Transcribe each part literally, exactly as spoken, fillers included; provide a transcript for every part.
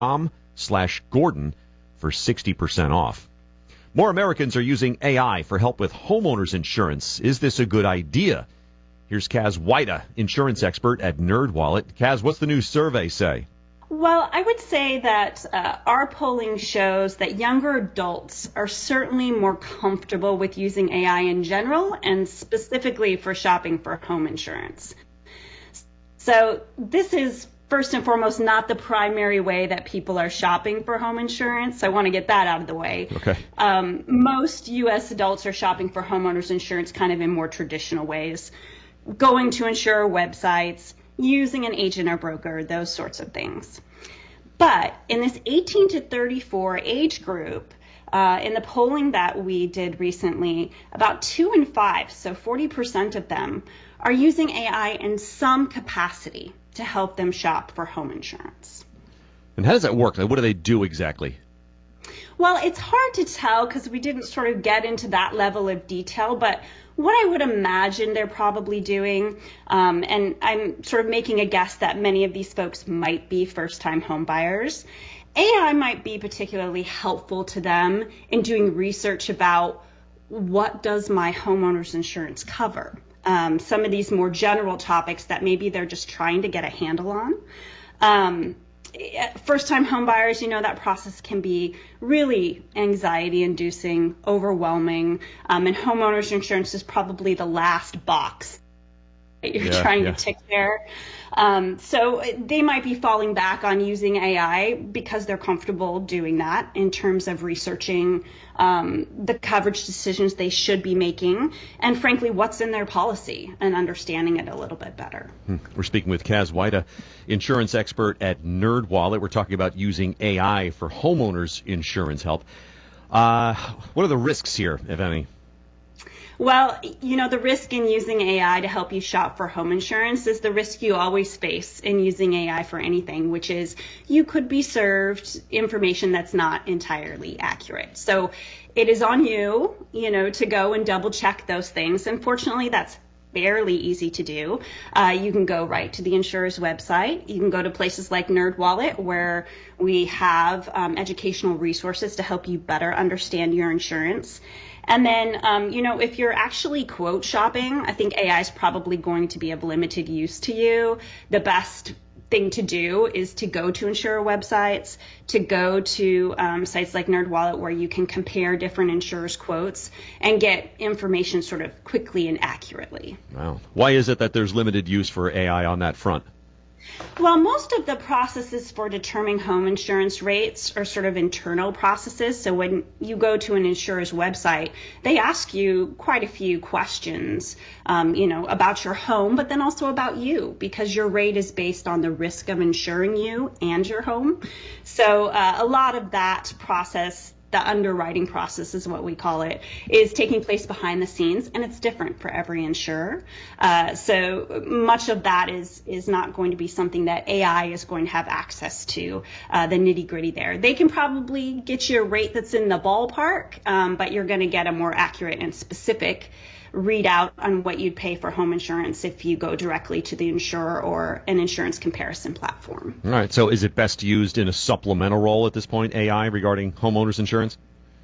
com slash Gordon for sixty percent off. More Americans are using A I for help with homeowners insurance. Is this a good idea? Here's Kaz Wida, insurance expert at NerdWallet. Kaz, what's the new survey say? Well, I would say that uh, our polling shows that younger adults are certainly more comfortable with using A I in general and specifically for shopping for home insurance. So this is first and foremost not the primary way that people are shopping for home insurance. I want to get that out of the way. Okay. Um, most U S adults are shopping for homeowners insurance kind of in more traditional ways, going to insurer websites, using an agent or broker, those sorts of things. But in this eighteen to thirty-four age group, uh, in the polling that we did recently, about two in five, so forty percent of them, are using A I in some capacity to help them shop for home insurance. And how does that work? Like, what do they do exactly? Well, it's hard to tell because we didn't sort of get into that level of detail, but what I would imagine they're probably doing, um, and I'm sort of making a guess that many of these folks might be first-time home buyers, A I might be particularly helpful to them in doing research about what does my homeowner's insurance cover? Um, some of these more general topics that maybe they're just trying to get a handle on. Um, First-time home buyers, you know, that process can be really anxiety-inducing, overwhelming, um, and homeowners insurance is probably the last box that you're yeah, trying yeah. to tick there. Um, so they might be falling back on using A I because they're comfortable doing that in terms of researching um, the coverage decisions they should be making and, frankly, what's in their policy and understanding it a little bit better. We're speaking with Kaz Wida, insurance expert at NerdWallet. We're talking about using A I for homeowners insurance help. Uh, what are the risks here, if any? Well, you know, the risk in using A I to help you shop for home insurance is the risk you always face in using A I for anything, which is you could be served information that's not entirely accurate. So it is on you, you know, to go and double check those things. Unfortunately, that's fairly easy to do. Uh, you can go right to the insurer's website. You can go to places like NerdWallet, where we have um, educational resources to help you better understand your insurance. And then, um, you know, if you're actually quote shopping, I think A I is probably going to be of limited use to you. The best thing to do is to go to insurer websites, to go to um, sites like NerdWallet where you can compare different insurers' quotes and get information sort of quickly and accurately. Wow. Why is it that there's limited use for A I on that front? Well, most of the processes for determining home insurance rates are sort of internal processes. So when you go to an insurer's website, they ask you quite a few questions, um, you know, about your home, but then also about you, because your rate is based on the risk of insuring you and your home. So uh, a lot of that process, the underwriting process is what we call it, is taking place behind the scenes, and it's different for every insurer. Uh, so much of that is is not going to be something that A I is going to have access to, uh, the nitty-gritty there. They can probably get you a rate that's in the ballpark, um, but you're going to get a more accurate and specific readout on what you'd pay for home insurance if you go directly to the insurer or an insurance comparison platform. All right. So is it best used in a supplemental role at this point, A I, regarding homeowners insurance?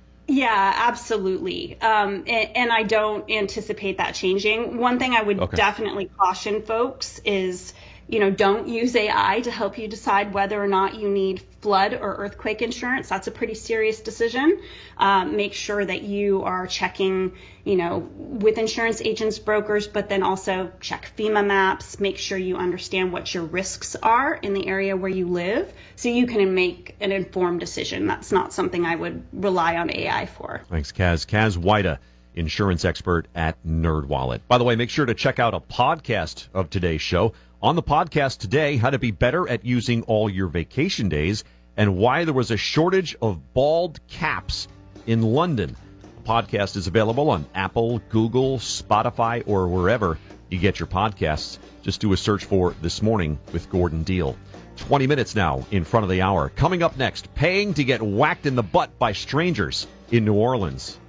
Yeah, absolutely. Um, and, and I don't anticipate that changing. One thing I would Okay. definitely caution folks is, you know, don't use A I to help you decide whether or not you need flood or earthquake insurance. That's a pretty serious decision. Um, make sure that you are checking, you know, with insurance agents, brokers, but then also check FEMA maps. Make sure you understand what your risks are in the area where you live so you can make an informed decision. That's not something I would rely on A I for. Thanks, Kaz. Kaz Wida, insurance expert at NerdWallet. By the way, make sure to check out a podcast of today's show. On the podcast today, how to be better at using all your vacation days and why there was a shortage of bald caps in London. The podcast is available on Apple, Google, Spotify, or wherever you get your podcasts. Just do a search for This Morning with Gordon Deal. twenty minutes now in front of the hour. Coming up next, paying to get whacked in the butt by strangers in New Orleans.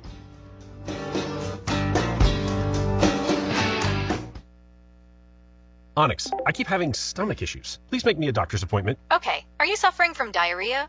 Onyx, I keep having stomach issues. Please make me a doctor's appointment. Okay, are you suffering from diarrhea?